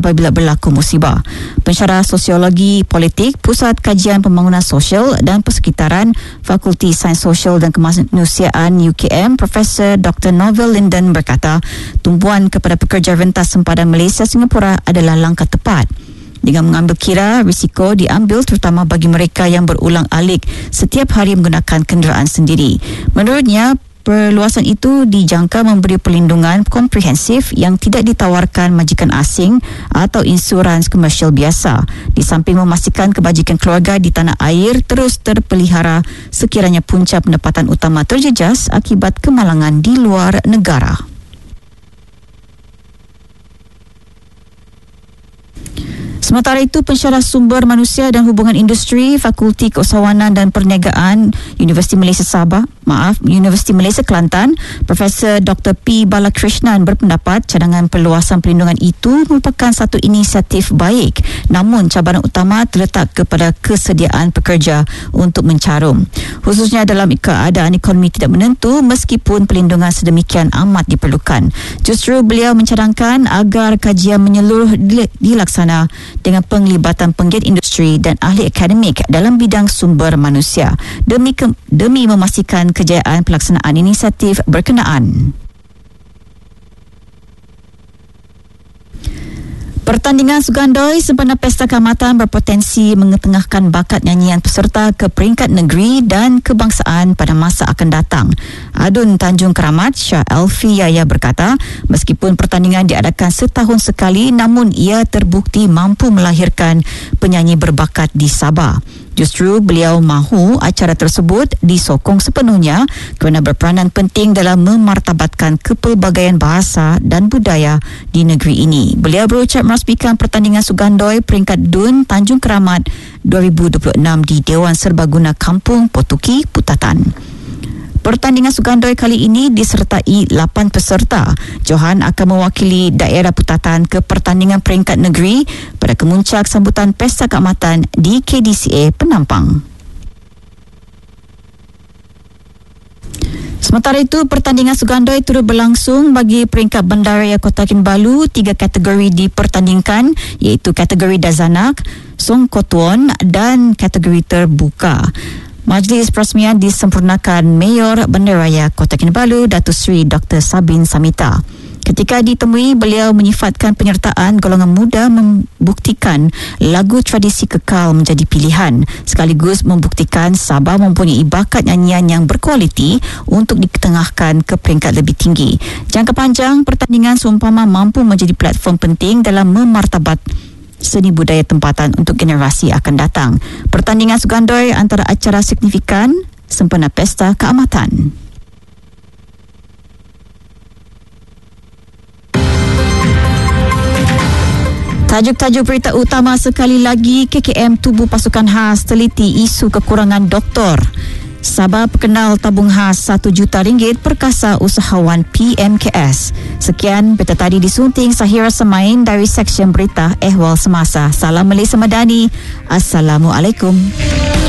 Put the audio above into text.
apabila berlaku musibah. Pensyarah Sosiologi Politik, Pusat Kajian Pembangunan Sosial dan Persekitaran, Fakulti Sains Sosial dan Kemanusiaan UKM, Profesor Dr. Novel Linden berkata, tumpuan kepada pekerja rentas sempadan Malaysia Singapura adalah langkah tepat. Dengan mengambil kira risiko diambil terutama bagi mereka yang berulang-alik setiap hari menggunakan kenderaan sendiri. Menurutnya, perluasan itu dijangka memberi perlindungan komprehensif yang tidak ditawarkan majikan asing atau insurans komersial biasa, di samping memastikan kebajikan keluarga di tanah air terus terpelihara sekiranya punca pendapatan utama terjejas akibat kemalangan di luar negara. Sementara itu, Pensyarah Sumber Manusia dan Hubungan Industri, Fakulti Keusahawanan dan Perniagaan, Universiti Malaysia Kelantan, Profesor Dr. P. Balakrishnan berpendapat cadangan perluasan perlindungan itu merupakan satu inisiatif baik, namun cabaran utama terletak kepada kesediaan pekerja untuk mencarum, khususnya dalam keadaan ekonomi tidak menentu meskipun perlindungan sedemikian amat diperlukan. Justru beliau mencadangkan agar kajian menyeluruh dilaksana dengan penglibatan penggiat industri dan ahli akademik dalam bidang sumber manusia demi memastikan kejayaan pelaksanaan inisiatif berkenaan. Pertandingan Sugandoi sempena Pesta Keamatan berpotensi mengetengahkan bakat nyanyian peserta ke peringkat negeri dan kebangsaan pada masa akan datang. Adun Tanjung Keramat Shah Elfi Yaya berkata, meskipun pertandingan diadakan setahun sekali, namun ia terbukti mampu melahirkan penyanyi berbakat di Sabah. Justru beliau mahu acara tersebut disokong sepenuhnya kerana berperanan penting dalam memartabatkan kepelbagaian bahasa dan budaya di negeri ini. Beliau berucap merasmikan pertandingan Sugandoi peringkat DUN Tanjung Keramat 2026 di Dewan Serbaguna Kampung Potuki, Putatan. Pertandingan Sugandoi kali ini disertai 8 peserta. Johan akan mewakili daerah Putatan ke pertandingan peringkat negeri pada kemuncak sambutan Pesta Keamatan di KDCA Penampang. Sementara itu, pertandingan Sugandoi turut berlangsung bagi peringkat Bandaraya Kota Kinabalu. 3 kategori dipertandingkan, iaitu kategori Dazanak, Songkotuon dan kategori terbuka. Majlis perasmian disempurnakan Mayor Bandaraya Kota Kinabalu, Datuk Seri Dr. Sabin Samita. Ketika ditemui, beliau menyifatkan penyertaan golongan muda membuktikan lagu tradisi kekal menjadi pilihan, sekaligus membuktikan Sabah mempunyai bakat nyanyian yang berkualiti untuk diketengahkan ke peringkat lebih tinggi. Jangka panjang, pertandingan seumpama mampu menjadi platform penting dalam memartabat seni budaya tempatan untuk generasi akan datang. Pertandingan Sugandoi antara acara signifikan sempena Pesta Keamatan. Tajuk-tajuk berita utama sekali lagi. KKM tubuh pasukan khas teliti isu kekurangan doktor. Sabah perkenal tabung khas RM1 juta perkasa usahawan PMKS. Sekian berita tadi disunting Sahira Semain dari Seksyen Berita Ehwal Semasa. Salam Malaysia Madani. Assalamualaikum.